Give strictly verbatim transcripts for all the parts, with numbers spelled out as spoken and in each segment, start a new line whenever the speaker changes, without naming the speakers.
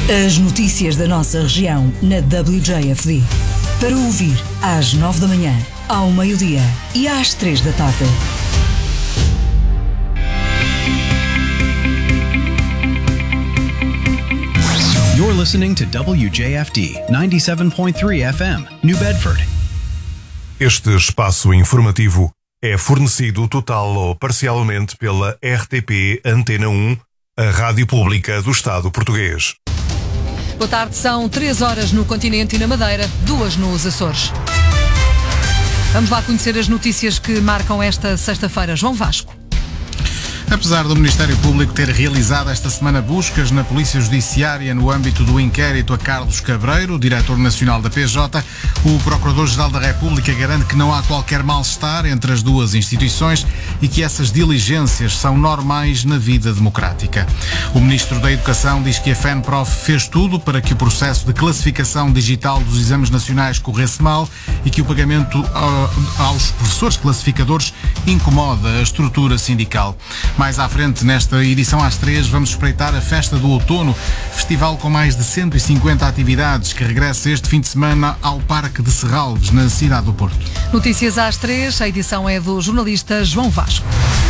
As notícias da nossa região na W J F D. Para ouvir às nove da manhã, ao meio-dia e às três da tarde.
You're listening to W J F D ninety-seven point three F M, New Bedford.
Este espaço informativo é fornecido total ou parcialmente pela R T P Antena um, a Rádio Pública do Estado Português.
Boa tarde, são três horas no continente e na Madeira, duas nos Açores. Vamos lá conhecer as notícias que marcam esta sexta-feira. João Vasco.
Apesar do Ministério Público ter realizado esta semana buscas na Polícia Judiciária no âmbito do inquérito a Carlos Cabreiro, diretor nacional da P J, o Procurador-Geral da República garante que não há qualquer mal-estar entre as duas instituições e que essas diligências são normais na vida democrática. O Ministro da Educação diz que a FENPROF fez tudo para que o processo de classificação digital dos exames nacionais corresse mal e que o pagamento aos professores classificadores incomoda a estrutura sindical. Mais à frente, nesta edição às três, vamos espreitar a Festa do Outono, festival com mais de cento e cinquenta atividades, que regressa este fim de semana ao Parque de Serralves, na cidade do Porto.
Notícias às três, a edição é do jornalista João Vasco.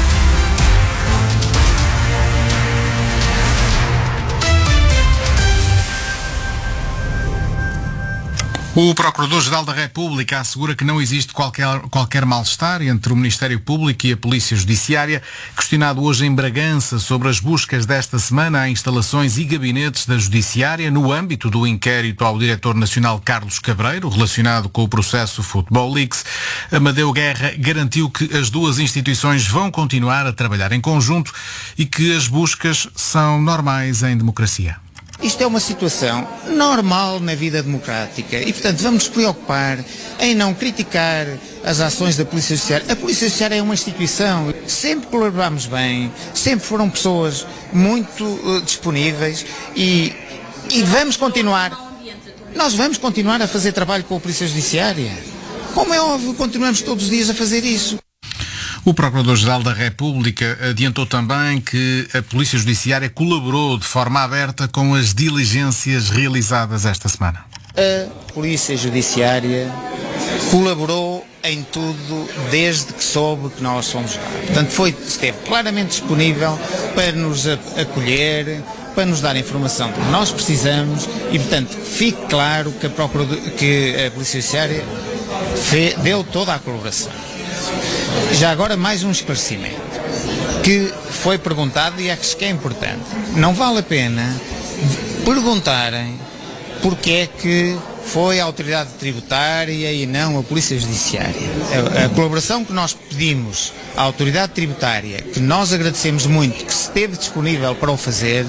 O Procurador-Geral da República assegura que não existe qualquer, qualquer mal-estar entre o Ministério Público e a Polícia Judiciária. Questionado hoje em Bragança sobre as buscas desta semana a instalações e gabinetes da Judiciária no âmbito do inquérito ao Diretor Nacional Carlos Cabreiro, relacionado com o processo Football Leaks, Amadeu Guerra garantiu que as duas instituições vão continuar a trabalhar em conjunto e que as buscas são normais em democracia.
Isto é uma situação normal na vida democrática e, portanto, vamos nos preocupar em não criticar as ações da Polícia Judiciária. A Polícia Judiciária é uma instituição, sempre colaboramos bem, sempre foram pessoas muito uh, disponíveis e, e vamos continuar. Nós vamos continuar a fazer trabalho com a Polícia Judiciária. Como é óbvio, continuamos todos os dias a fazer isso.
O Procurador-Geral da República adiantou também que a Polícia Judiciária colaborou de forma aberta com as diligências realizadas esta semana.
A Polícia Judiciária colaborou em tudo desde que soube que nós somos lá. Portanto, foi, esteve claramente disponível para nos acolher, para nos dar a informação que nós precisamos e, portanto, fique claro que a, Procurador, que a Polícia Judiciária fe, deu toda a colaboração. Já agora mais um esclarecimento que foi perguntado e acho que é importante. Não vale a pena perguntarem porque é que foi a autoridade tributária e não a Polícia Judiciária. A, a colaboração que nós pedimos à autoridade tributária, que nós agradecemos muito, que esteve disponível para o fazer,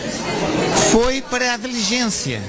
foi para a diligência.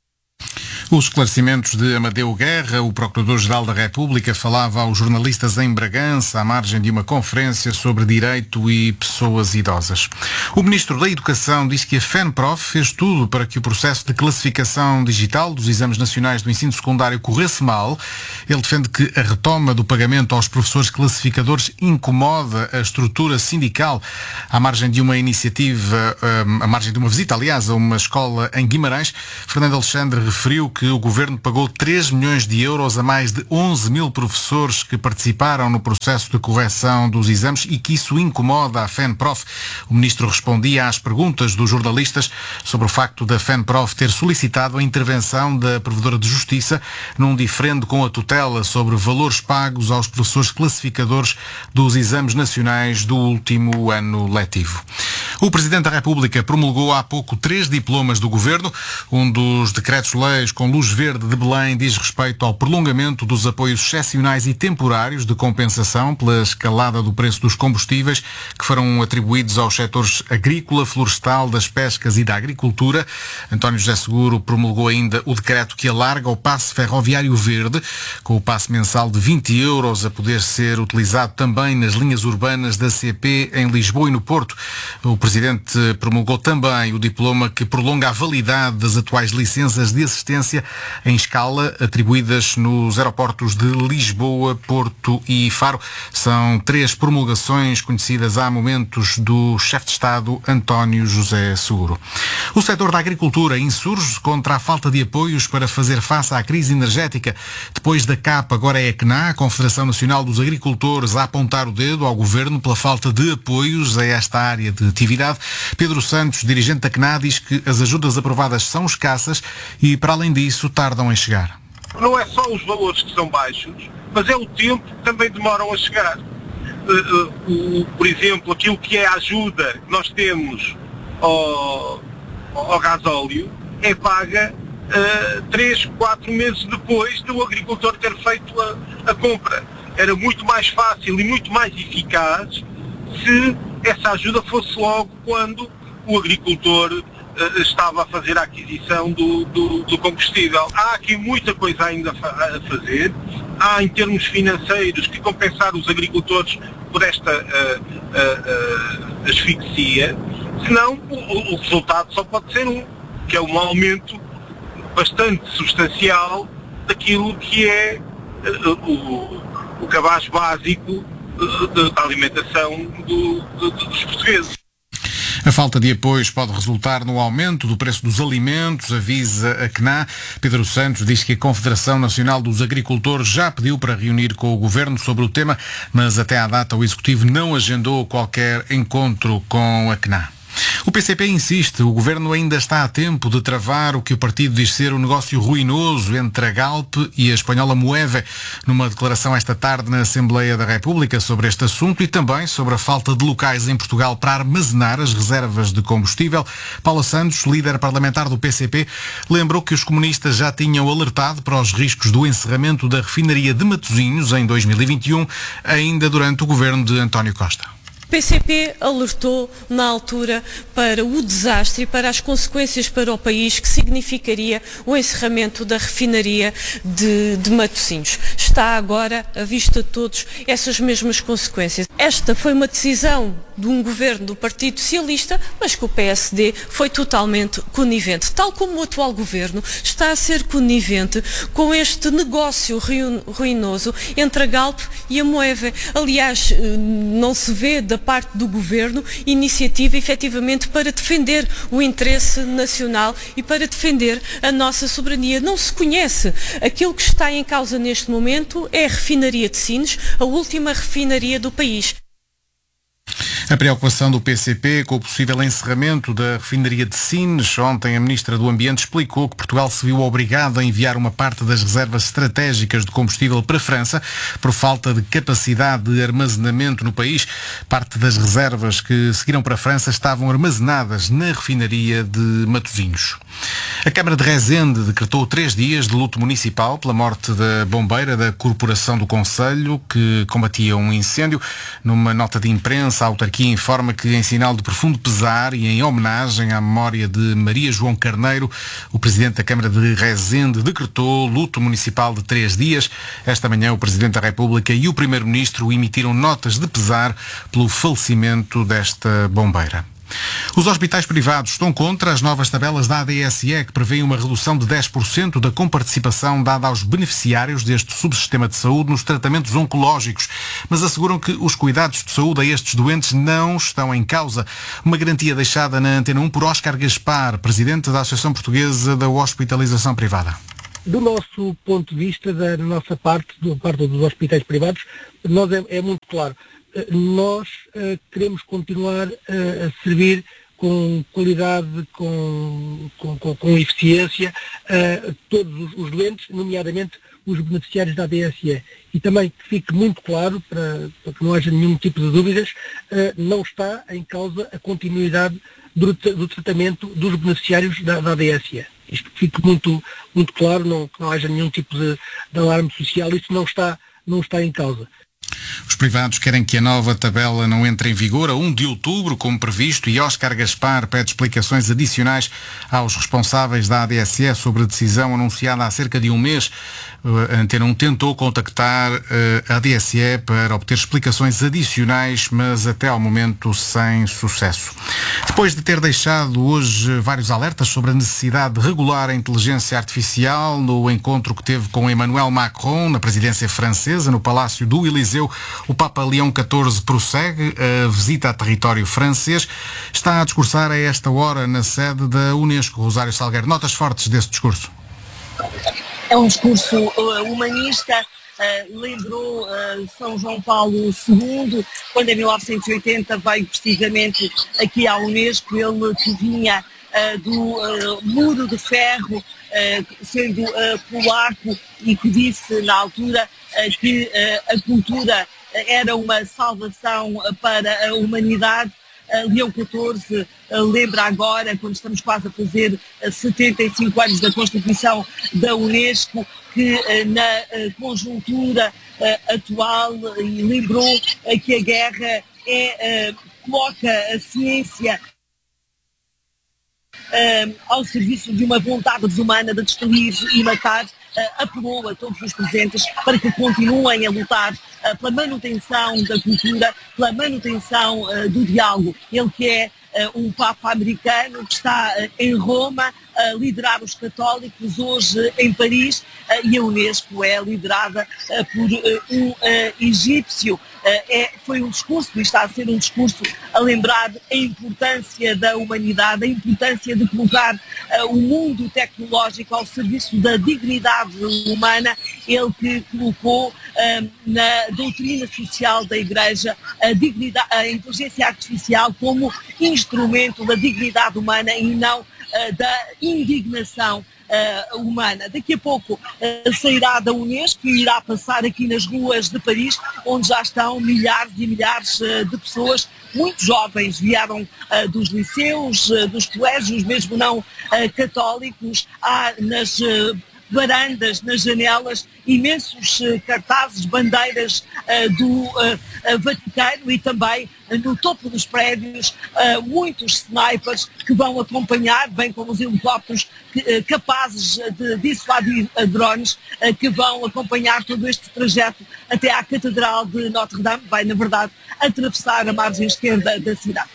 Os esclarecimentos de Amadeu Guerra, o Procurador-Geral da República, falava aos jornalistas em Bragança, à margem de uma conferência sobre direito e pessoas idosas. O Ministro da Educação diz que a FENPROF fez tudo para que o processo de classificação digital dos exames nacionais do ensino secundário corresse mal. Ele defende que a retoma do pagamento aos professores classificadores incomoda a estrutura sindical. À margem de uma iniciativa, à margem de uma visita, aliás, a uma escola em Guimarães, Fernando Alexandre referiu que o Governo pagou três milhões de euros a mais de onze mil professores que participaram no processo de correção dos exames e que isso incomoda a FENPROF. O Ministro respondia às perguntas dos jornalistas sobre o facto da FENPROF ter solicitado a intervenção da Provedora de Justiça num diferendo com a tutela sobre valores pagos aos professores classificadores dos exames nacionais do último ano letivo. O Presidente da República promulgou há pouco três diplomas do Governo. Um dos decretos-leis com luz verde de Belém diz respeito ao prolongamento dos apoios excepcionais e temporários de compensação pela escalada do preço dos combustíveis que foram atribuídos aos setores agrícola, florestal, das pescas e da agricultura. António José Seguro promulgou ainda o decreto que alarga o passe ferroviário verde, com o passe mensal de vinte euros a poder ser utilizado também nas linhas urbanas da C P em Lisboa e no Porto. O Presidente promulgou também o diploma que prolonga a validade das atuais licenças de assistência eficiência em escala atribuídas nos aeroportos de Lisboa, Porto e Faro. São três promulgações conhecidas há momentos do chefe de Estado António José Seguro. O setor da agricultura insurge contra a falta de apoios para fazer face à crise energética. Depois da C A P, agora é a C N A, a Confederação Nacional dos Agricultores, a apontar o dedo ao Governo pela falta de apoios a esta área de atividade. Pedro Santos, dirigente da C N A, diz que as ajudas aprovadas são escassas e, para além disso, tardam em chegar.
Não é só os valores que são baixos, mas é o tempo que também demoram a chegar. Uh, uh, uh, por exemplo, aquilo que é a ajuda que nós temos ao, ao gasóleo é paga uh, três, quatro meses depois do agricultor ter feito a, a compra. Era muito mais fácil e muito mais eficaz se essa ajuda fosse logo quando o agricultor uh, estava a fazer a aquisição do, do, do combustível. Há aqui muita coisa ainda a, fa- a fazer. Há, em termos financeiros, que compensar os agricultores por esta uh, uh, uh, asfixia, senão o, o resultado só pode ser um, que é um aumento bastante substancial daquilo que é uh, o, o cabaz básico uh, da alimentação do, do, dos portugueses.
A falta de apoios pode resultar no aumento do preço dos alimentos, avisa a C N A. Pedro Santos diz que a Confederação Nacional dos Agricultores já pediu para reunir com o Governo sobre o tema, mas até à data o Executivo não agendou qualquer encontro com a C N A. O P C P insiste, o Governo ainda está a tempo de travar o que o partido diz ser um negócio ruinoso entre a Galp e a espanhola Moeve. Numa declaração esta tarde na Assembleia da República sobre este assunto e também sobre a falta de locais em Portugal para armazenar as reservas de combustível, Paula Santos, líder parlamentar do P C P, lembrou que os comunistas já tinham alertado para os riscos do encerramento da refinaria de Matosinhos em dois mil e vinte e um, ainda durante o governo de António Costa.
O P C P alertou na altura para o desastre e para as consequências para o país que significaria o encerramento da refinaria de, de Matosinhos. Está agora à vista de todos essas mesmas consequências. Esta foi uma decisão de um governo do Partido Socialista, mas que o P S D foi totalmente conivente. Tal como o atual governo está a ser conivente com este negócio ruinoso entre a Galp e a Moeve. Aliás, não se vê da parte do governo iniciativa efetivamente para defender o interesse nacional e para defender a nossa soberania. Não se conhece. Aquilo que está em causa neste momento é a refinaria de Sines, a última refinaria do país.
A preocupação do P C P com o possível encerramento da refinaria de Sines. Ontem a Ministra do Ambiente explicou que Portugal se viu obrigado a enviar uma parte das reservas estratégicas de combustível para a França por falta de capacidade de armazenamento no país. Parte das reservas que seguiram para a França estavam armazenadas na refinaria de Matosinhos. A Câmara de Rezende decretou três dias de luto municipal pela morte da bombeira da Corporação do Conselho que combatia um incêndio. Numa nota de imprensa, a autarquia informa que, em sinal de profundo pesar e em homenagem à memória de Maria João Carneiro, o Presidente da Câmara de Rezende decretou luto municipal de três dias. Esta manhã o Presidente da República e o Primeiro-Ministro emitiram notas de pesar pelo falecimento desta bombeira. Os hospitais privados estão contra as novas tabelas da A D S E que prevêem uma redução de dez por cento da comparticipação dada aos beneficiários deste subsistema de saúde nos tratamentos oncológicos, mas asseguram que os cuidados de saúde a estes doentes não estão em causa. Uma garantia deixada na Antena um por Óscar Gaspar, Presidente da Associação Portuguesa da Hospitalização Privada.
Do nosso ponto de vista, da nossa parte, da parte dos hospitais privados, nós é, é muito claro. Nós uh, queremos continuar uh, a servir com qualidade, com, com, com, com eficiência, uh, todos os, os doentes, nomeadamente os beneficiários da A D S E. E também que fique muito claro, para, para que não haja nenhum tipo de dúvidas, uh, não está em causa a continuidade do, do tratamento dos beneficiários da, da A D S E. Isto que fique muito, muito claro, não, que não haja nenhum tipo de, de alarme social, isso não está, não está em causa.
Os privados querem que a nova tabela não entre em vigor a um de outubro, como previsto, e Óscar Gaspar pede explicações adicionais aos responsáveis da A D S E sobre a decisão anunciada há cerca de um mês. A Antena um tentou contactar a A D S E para obter explicações adicionais, mas até ao momento sem sucesso. Depois de ter deixado hoje vários alertas sobre a necessidade de regular a inteligência artificial no encontro que teve com Emmanuel Macron na presidência francesa, no Palácio do Eliseu, o Papa Leão catorze prossegue a visita a território francês. Está a discursar a esta hora na sede da Unesco. Rosário Salgueiro, notas fortes desse discurso?
É um discurso uh, humanista, uh, lembrou uh, São João Paulo segundo, quando em mil novecentos e oitenta veio precisamente aqui à Unesco, ele que vinha uh, do uh, muro de ferro, uh, sendo uh, polaco, e que disse na altura uh, que uh, a cultura era uma salvação para a humanidade. Uh, Leão catorze uh, lembra agora, quando estamos quase a fazer uh, setenta e cinco anos da Constituição da Unesco, que uh, na uh, conjuntura uh, atual, uh, e lembrou uh, que a guerra é, uh, coloca a ciência uh, ao serviço de uma vontade desumana de destruir e matar. Uh, apelou a todos os presentes para que continuem a lutar uh, pela manutenção da cultura, pela manutenção uh, do diálogo. Ele que é uh, um Papa americano que está uh, em Roma a liderar os católicos, hoje uh, em Paris, uh, e a Unesco é liderada uh, por uh, um uh, egípcio. Uh, é, foi um discurso, e está a ser um discurso a lembrar a importância da humanidade, a importância de colocar uh, o mundo tecnológico ao serviço da dignidade humana. Ele que colocou uh, na doutrina social da Igreja a, dignidade, a inteligência artificial como instrumento da dignidade humana e não uh, da indignação Uh, humana. Daqui a pouco uh, sairá da Unesco e irá passar aqui nas ruas de Paris, onde já estão milhares e milhares uh, de pessoas, muito jovens, vieram uh, dos liceus, uh, dos colégios, mesmo não uh, católicos. Há nas uh, varandas, nas janelas, imensos uh, cartazes, bandeiras uh, do uh, uh, Vaticano, e também uh, no topo dos prédios uh, muitos snipers que vão acompanhar, bem como os helicópteros que, uh, capazes de dissuadir uh, drones uh, que vão acompanhar todo este trajeto até à Catedral de Notre-Dame. Vai, na verdade, atravessar a margem esquerda da cidade.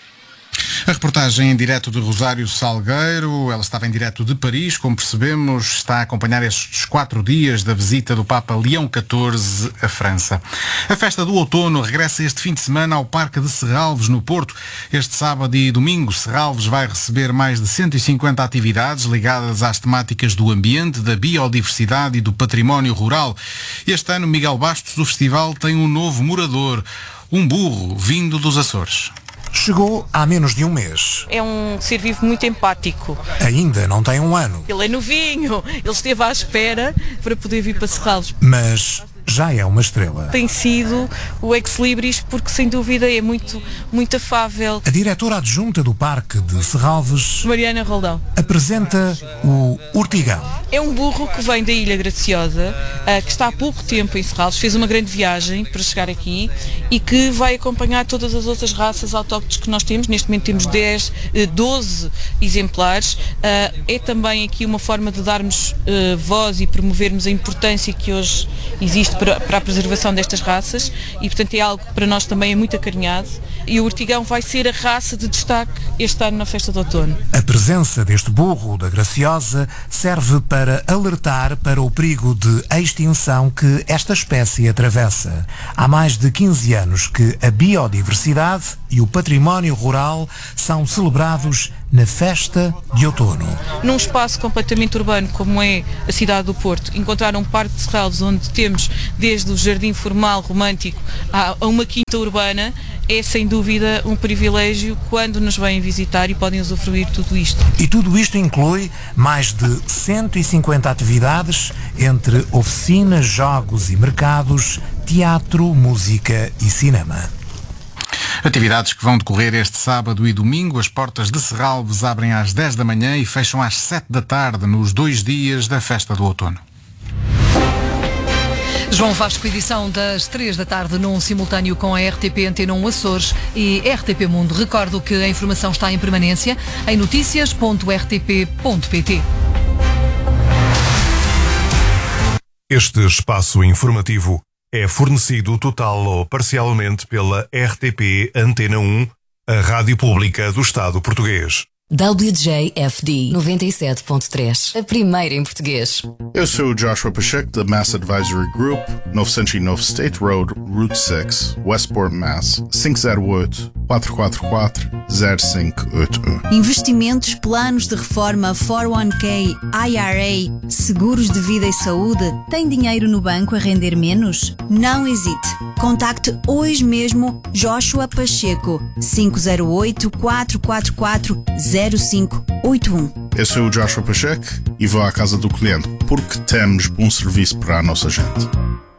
A reportagem em direto de Rosário Salgueiro, ela estava em direto de Paris, como percebemos, está a acompanhar estes quatro dias da visita do Papa Leão catorze à França. A festa do outono regressa este fim de semana ao Parque de Serralves, no Porto. Este sábado e domingo, Serralves vai receber mais de cento e cinquenta atividades ligadas às temáticas do ambiente, da biodiversidade e do património rural. Este ano, Miguel Bastos, o festival tem um novo morador, um burro vindo dos Açores.
Chegou há menos de um mês.
É um ser vivo muito empático.
Ainda não tem um ano.
Ele é novinho, ele esteve à espera para poder vir para Serralves.
Mas já é uma estrela.
Tem sido o ex-libris porque, sem dúvida, é muito, muito afável.
A diretora adjunta do Parque de Serralves,
Mariana Roldão,
apresenta o Urtigão.
É um burro que vem da Ilha Graciosa, que está há pouco tempo em Serralves, fez uma grande viagem para chegar aqui e que vai acompanhar todas as outras raças autóctones que nós temos. Neste momento temos dez, doze exemplares. É também aqui uma forma de darmos voz e promovermos a importância que hoje existe para, para a preservação destas raças, e portanto é algo que para nós também é muito acarinhado, e o Urtigão vai ser a raça de destaque este ano na festa de outono.
A presença deste burro da Graciosa serve para alertar para o perigo de extinção que esta espécie atravessa. Há mais de quinze anos que a biodiversidade e o património rural são celebrados na festa de outono.
Num espaço completamente urbano como é a cidade do Porto, encontrar um parque de Serralves onde temos desde o jardim formal romântico a uma quinta urbana é sem dúvida um privilégio quando nos vêm visitar e podem usufruir tudo isto.
E tudo isto inclui mais de cento e cinquenta atividades entre oficinas, jogos e mercados, teatro, música e cinema.
Atividades que vão decorrer este sábado e domingo. As portas de Serralves abrem às dez da manhã e fecham às sete da tarde nos dois dias da festa do outono.
João Vasco, edição das três da tarde, num simultâneo com a R T P Antena um Açores e R T P Mundo. Recordo que a informação está em permanência em noticias ponto r t p ponto p t.
Este espaço informativo é fornecido total ou parcialmente pela R T P Antena um, a rádio pública do Estado português.
W J F D noventa e sete ponto três, a primeira em português.
Eu sou o Joshua Pacheco da Mass Advisory Group, novecentos e nove State Road, Route seis, Westport, Mass. cinco zero oito, quatro quatro quatro, zero cinco oito um.
Investimentos, planos de reforma, quatro um K, I R A, seguros de vida e saúde. Tem dinheiro no banco a render menos? Não hesite. Contacte hoje mesmo Joshua Pacheco, cinco zero oito, quatro quatro quatro, zero cinco oito um.
Eu sou o Joshua Pacheco e vou à casa do cliente porque temos um serviço para a nossa gente.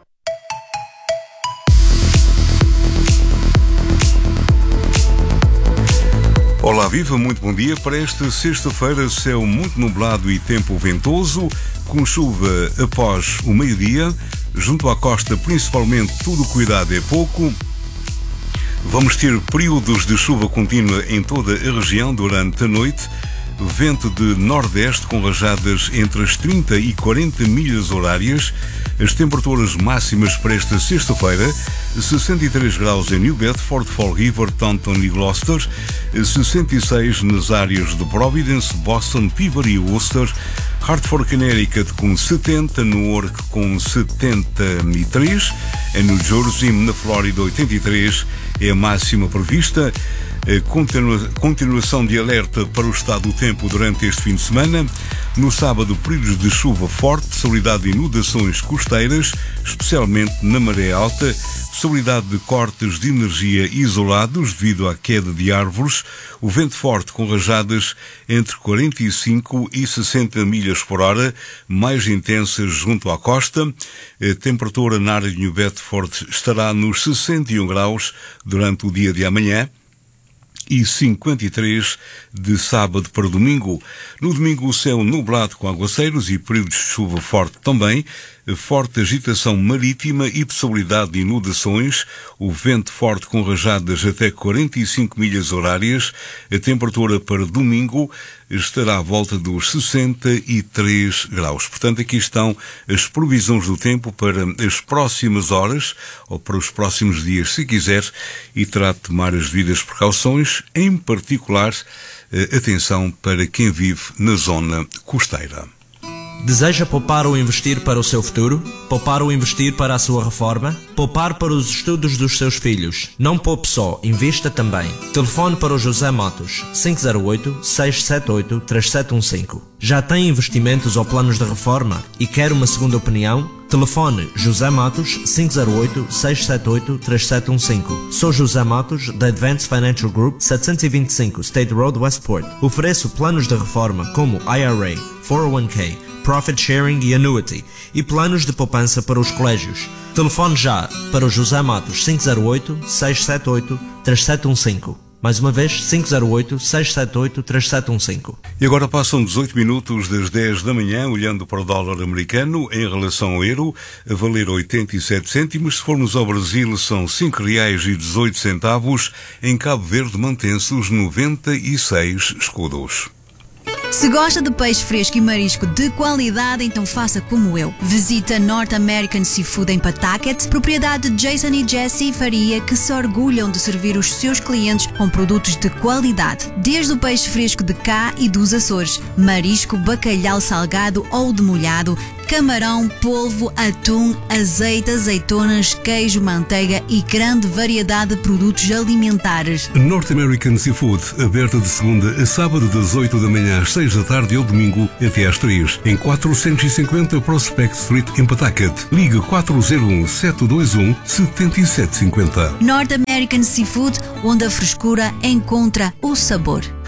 Olá, viva, muito bom dia. Para esta sexta-feira, céu muito nublado e tempo ventoso, com chuva após o meio-dia. Junto à costa, principalmente, tudo cuidado é pouco. Vamos ter períodos de chuva contínua em toda a região durante a noite. Vento de nordeste com rajadas entre as trinta e quarenta milhas horárias. As temperaturas máximas para esta sexta-feira: sessenta e três graus em New Bedford, Fall River, Taunton e Gloucester, sessenta e seis nas áreas de Providence, Boston, Peabody e Worcester, Hartford, Connecticut com setenta, Newark com setenta e três, em New Jersey, na Flórida oitenta e três é a máxima prevista. Continua, continuação de alerta para o estado do tempo durante este fim de semana. No sábado, períodos de chuva forte, possibilidade de inundações costeiras, especialmente na maré alta, possibilidade de cortes de energia isolados devido à queda de árvores, o vento forte com rajadas entre quarenta e cinco e sessenta milhas por hora, mais intensas junto à costa. A temperatura na área de New Bedford estará nos sessenta e um graus durante o dia de amanhã e cinquenta e três de sábado para domingo. No domingo, o céu nublado com aguaceiros e períodos de chuva forte também, forte agitação marítima e possibilidade de inundações, o vento forte com rajadas até quarenta e cinco milhas horárias. A temperatura para domingo estará à volta dos sessenta e três graus. Portanto, aqui estão as previsões do tempo para as próximas horas, ou para os próximos dias, se quiser, e terá de tomar as devidas precauções, em particular, atenção para quem vive na zona costeira.
Deseja poupar ou investir para o seu futuro? Poupar ou investir para a sua reforma? Poupar para os estudos dos seus filhos? Não poupe só, invista também. Telefone para o José Matos, cinco zero oito, seis sete oito, três sete um cinco. Já tem investimentos ou planos de reforma e quer uma segunda opinião? Telefone José Matos, cinco zero oito, seis sete oito, três sete um cinco. Sou José Matos, da Advanced Financial Group, setecentos e vinte e cinco State Road, Westport. Ofereço planos de reforma como I R A, quatro um K, Profit Sharing e Annuity, e planos de poupança para os colégios. Telefone já para o José Matos, cinco zero oito, seis sete oito, três sete um cinco. Mais uma vez, cinco zero oito, seis sete oito, três sete um cinco.
E agora passam dezoito minutos das dez da manhã, olhando para o dólar americano em relação ao euro, a valer oitenta e sete cêntimos. Se formos ao Brasil, são cinco reais e dezoito centavos. Em Cabo Verde, mantém-se os noventa e seis escudos.
Se gosta de peixe fresco e marisco de qualidade, então faça como eu. Visita North American Seafood em Pawtucket, propriedade de Jason e Jessie Faria, que se orgulham de servir os seus clientes com produtos de qualidade. Desde o peixe fresco de cá e dos Açores, marisco, bacalhau salgado ou demolhado, camarão, polvo, atum, azeite, azeitonas, queijo, manteiga e grande variedade de produtos alimentares.
North American Seafood, aberta de segunda a sábado das oito da manhã às seis da tarde ou domingo até às três, em quatrocentos e cinquenta Prospect Street em Pawtucket. Ligue quatro zero um, sete dois um, sete sete cinco zero.
North American Seafood, onde a frescura encontra o sabor.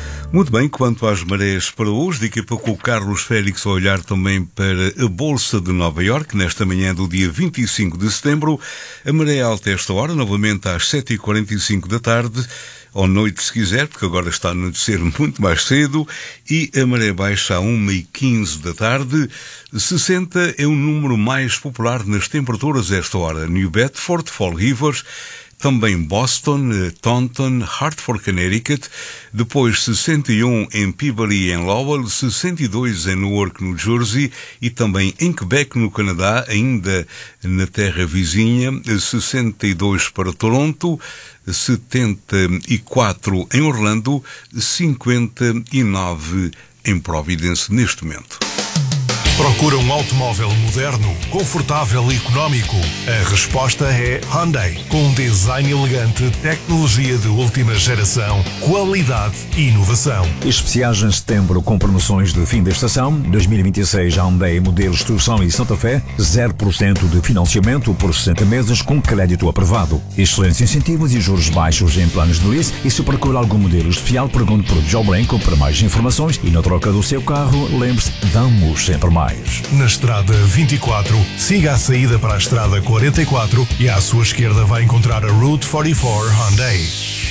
Muito bem, quanto às marés para hoje, daqui a pouco o Carlos Félix vai olhar também para a Bolsa de Nova Iorque, nesta manhã do dia vinte e cinco de setembro. A maré alta esta hora, novamente às sete e quarenta e cinco da tarde, ou noite se quiser, porque agora está a anoitecer muito mais cedo, e a maré baixa à uma e quinze da tarde. sessenta é o número mais popular nas temperaturas esta hora. New Bedford, Fall River, também Boston, Taunton, Hartford, Connecticut, depois sessenta e um em Peabody e em Lowell, sessenta e dois em Newark, New Jersey, e também em Quebec, no Canadá, ainda na terra vizinha, sessenta e dois para Toronto, setenta e quatro em Orlando, cinquenta e nove em Providence neste momento.
Procura um automóvel moderno, confortável e económico? A resposta é Hyundai. Com um design elegante, tecnologia de última geração, qualidade e inovação.
Especiais em setembro com promoções de fim da estação. dois mil e vinte e seis Hyundai modelos Tucson e Santa Fé. zero por cento de financiamento por sessenta meses com crédito aprovado. Excelentes incentivos e juros baixos em planos de lease. E se procura algum modelo especial, pergunte por Joe Branco para mais informações. E na troca do seu carro, lembre-se, damos sempre mais.
Na estrada vinte e quatro, siga a saída para a estrada quarenta e quatro e à sua esquerda vai encontrar a Route quarenta e quatro Hyundai.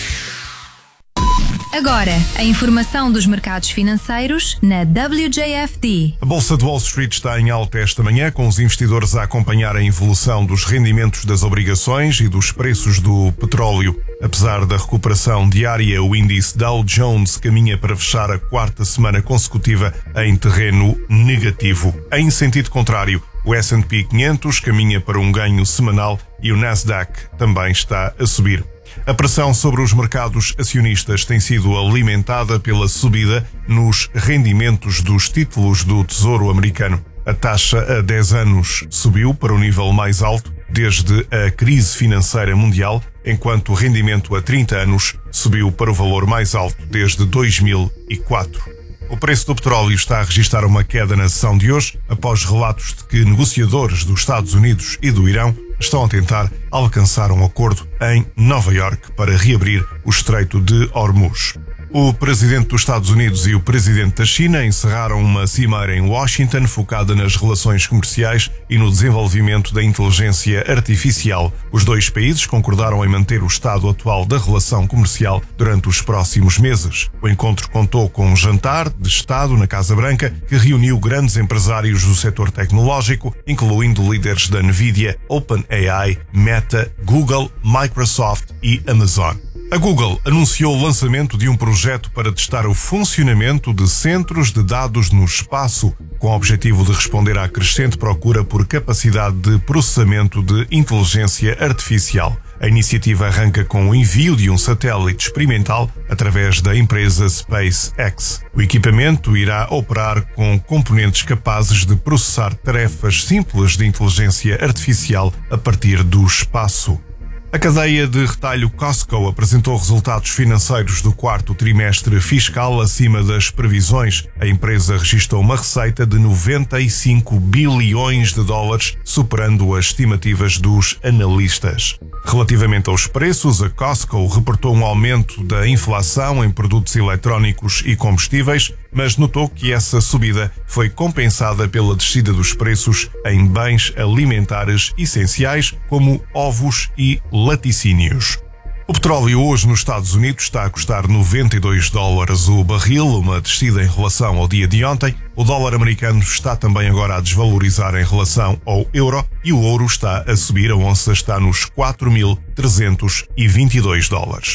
Agora, a informação dos mercados financeiros na W J F D.
A Bolsa de Wall Street está em alta esta manhã, com os investidores a acompanhar a evolução dos rendimentos das obrigações e dos preços do petróleo. Apesar da recuperação diária, o índice Dow Jones caminha para fechar a quarta semana consecutiva em terreno negativo. Em sentido contrário, o S and P quinhentos caminha para um ganho semanal e o Nasdaq também está a subir. A pressão sobre os mercados acionistas tem sido alimentada pela subida nos rendimentos dos títulos do Tesouro americano. A taxa a dez anos subiu para o nível mais alto desde a crise financeira mundial, enquanto o rendimento a trinta anos subiu para o valor mais alto desde dois mil e quatro. O preço do petróleo está a registrar uma queda na sessão de hoje, após relatos de que negociadores dos Estados Unidos e do Irão estão a tentar alcançar um acordo em Nova Iorque para reabrir o Estreito de Hormuz. O presidente dos Estados Unidos e o presidente da China encerraram uma cimeira em Washington focada nas relações comerciais e no desenvolvimento da inteligência artificial. Os dois países concordaram em manter o estado atual da relação comercial durante os próximos meses. O encontro contou com um jantar de Estado na Casa Branca que reuniu grandes empresários do setor tecnológico, incluindo líderes da Nvidia, OpenAI, Meta, Google, Microsoft e Amazon. A Google anunciou o lançamento de um projeto para testar o funcionamento de centros de dados no espaço, com o objetivo de responder à crescente procura por capacidade de processamento de inteligência artificial. A iniciativa arranca com o envio de um satélite experimental através da empresa SpaceX. O equipamento irá operar com componentes capazes de processar tarefas simples de inteligência artificial a partir do espaço. A cadeia de retalho Costco apresentou resultados financeiros do quarto trimestre fiscal acima das previsões. A empresa registrou uma receita de noventa e cinco bilhões de dólares, superando as estimativas dos analistas. Relativamente aos preços, a Costco reportou um aumento da inflação em produtos eletrónicos e combustíveis, mas notou que essa subida foi compensada pela descida dos preços em bens alimentares essenciais, como ovos e laticínios. O petróleo hoje nos Estados Unidos está a custar noventa e dois dólares o barril, uma descida em relação ao dia de ontem. O dólar americano está também agora a desvalorizar em relação ao euro e o ouro está a subir, a onça está nos quatro mil trezentos e vinte e dois dólares.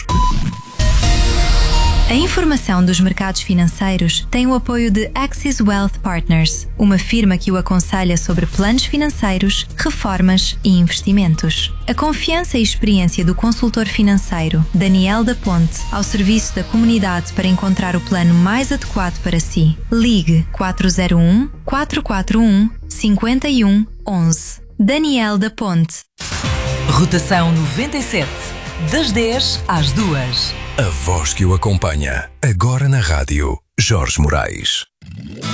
A informação dos mercados financeiros tem o apoio de Axis Wealth Partners, uma firma que o aconselha sobre planos financeiros, reformas e investimentos. A confiança e experiência do consultor financeiro Daniel da Ponte ao serviço da comunidade para encontrar o plano mais adequado para si. Ligue quatro zero um, quatro quatro um, cinco um um um. Daniel da Ponte.
Rotação noventa e sete, das dez às duas.
A voz que o acompanha, agora na rádio, Jorge Moraes.